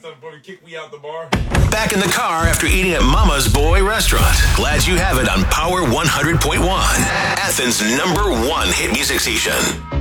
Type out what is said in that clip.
stuff before we kick me out the bar. Back in the car after eating at Mama's Boy Restaurant. Glad you have it on Power 100.1, Athens' #1 hit music station.